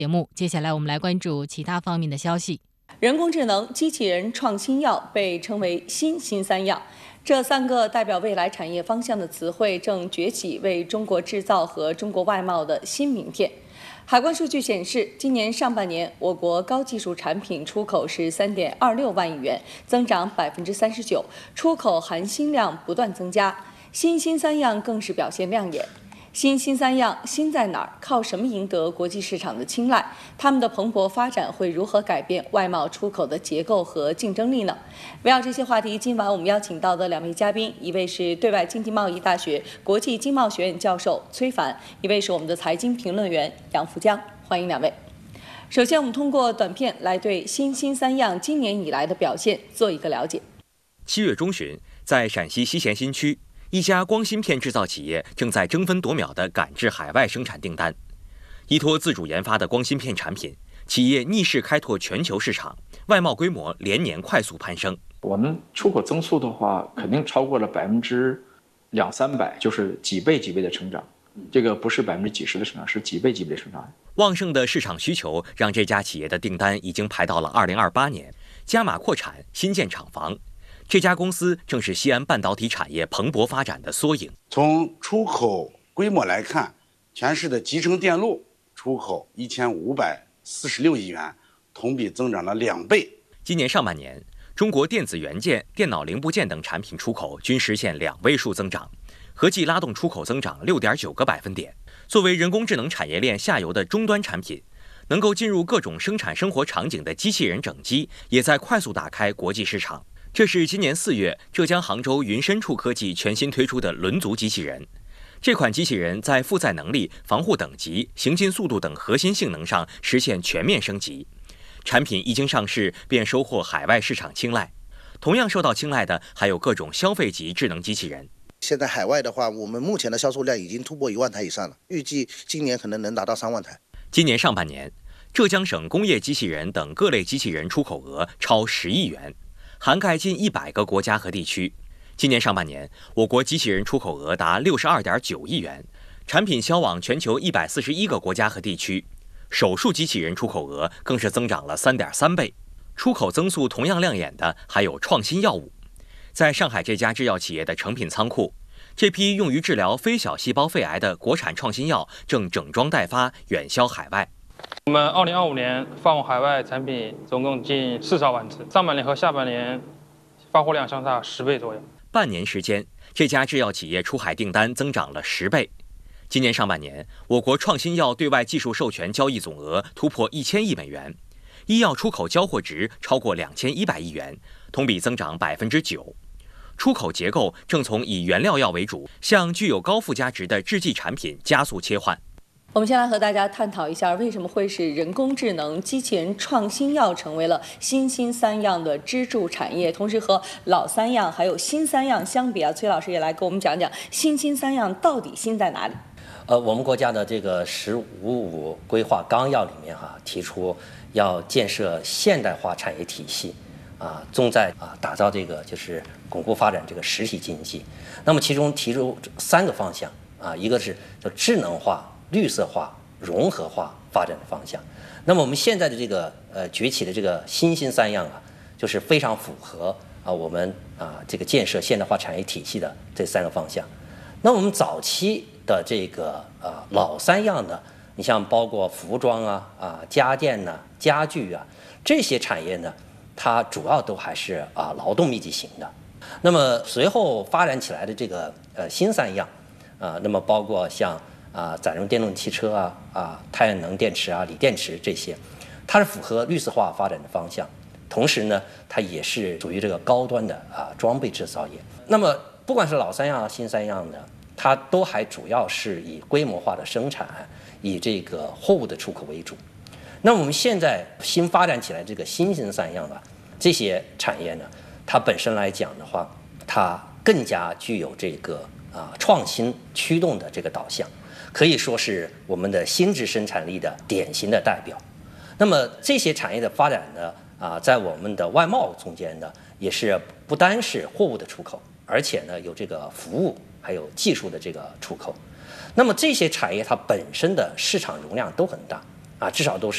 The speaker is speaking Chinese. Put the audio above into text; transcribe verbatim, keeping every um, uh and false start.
节目，接下来我们来关注其他方面的消息。 人工智能、机器人、创新药被称为新新三样，这三个代表未来产业方向的词汇正崛起，为中国制造和中国外贸的新名片。海关数据显示，今年上半年我国高技术产品出口是三点二六万亿元，增长百分之三十九，出口含新量不断增加，新新三样更是表现亮眼。新新三样新在哪儿？靠什么赢得国际市场的青睐？他们的蓬勃发展会如何改变外贸出口的结构和竞争力呢？围绕这些话题，今晚我们邀请到的两位嘉宾，一位是对外经济贸易大学国际经贸学院教授崔凡，一位是我们的财经评论员杨福江，欢迎两位。首先，我们通过短片来对新新三样今年以来的表现做一个了解。 七月中旬，在陕西西咸新区，一家光芯片制造企业正在争分夺秒地赶制海外生产订单。依托自主研发的光芯片产品，企业逆势开拓全球市场，外贸规模连年快速攀升。 我们出口增速的话，肯定超过了百分之两三百，就是几倍几倍的成长。这个不是百分之几十的成长，是几倍几倍的成长。 旺盛的市场需求让这家企业的订单已经排到了二零二八年，加码扩产，新建厂房。这家公司正是西安半导体产业蓬勃发展的缩影。 从出口规模来看，全市的集成电路出口一千五百四十六亿元，同比增长了两倍。 今年上半年，中国电子元件、电脑零部件等产品出口均实现两位数增长，合计拉动出口增长六点九个百分点。作为人工智能产业链下游的终端产品，能够进入各种生产生活场景的机器人整机，也在快速打开国际市场。这是今年四月浙江杭州云深处科技全新推出的轮足机器人。这款机器人在负载能力、防护等级、行进速度等核心性能上实现全面升级。产品一经上市便收获海外市场青睐。同样受到青睐的还有各种消费级智能机器人。 现在海外的话，我们目前的销售量已经突破一万台以上了，预计今年可能能达到三万台。 今年上半年，浙江省工业机器人等各类机器人出口额超十亿元。涵盖近一百个国家和地区。今年上半年，我国机器人出口额达六十二点九亿元，产品销往全球一百四十一个国家和地区。手术机器人出口额更是增长了三点三倍。出口增速同样亮眼的还有创新药物。在上海这家制药企业的成品仓库，这批用于治疗非小细胞肺癌的国产创新药正整装待发，远销海外。 我们二零二五年发往海外产品总共近四十二万只，上半年和下半年发货量相差十倍左右。 半年时间，这家制药企业出海订单增长了十倍。今年上半年，我国创新药对外技术授权交易总额突破一千亿美元，医药出口交货值超过两千一百亿元，同比增长百分之九。出口结构正从以原料药为主，向具有高附加值的制剂产品加速切换。 我们先来和大家探讨一下，为什么会是人工智能、机器人、创新药成为了新新三样的支柱产业，同时和老三样还有新三样相比啊，崔老师也来给我们讲讲新新三样到底新在哪里？ 呃，我们国家的这个“十五五”规划纲要里面哈、啊，提出要建设现代化产业体系，啊，重在啊打造这个就是巩固发展这个实体经济。那么其中提出三个方向啊，一个是叫智能化、绿色化、融合化发展的方向。那么我们现在的这个呃崛起的这个新兴三样啊，就是非常符合啊我们啊这个建设现代化产业体系的这三个方向。那我们早期的这个呃老三样呢，你像包括服装啊啊家电呐、啊、家具啊这些产业呢，它主要都还是啊劳动密集型的。那么随后发展起来的这个呃新三样啊，那么包括像啊，载用电动汽车啊，啊，太阳能电池啊，锂电池这些，它是符合绿色化发展的方向，同时呢，它也是属于这个高端的啊装备制造业。那么，不管是老三样、新三样的，它都还主要是以规模化的生产，以这个货物的出口为主。那我们现在新发展起来这个新型三样啊，这些产业呢，它本身来讲的话，它更加具有这个啊创新驱动的这个导向。可以说是我们的新质生产力的典型的代表。那么这些产业的发展呢，啊，在我们的外贸中间呢，也是不单是货物的出口，而且呢有这个服务还有技术的这个出口。那么这些产业它本身的市场容量都很大啊，至少都是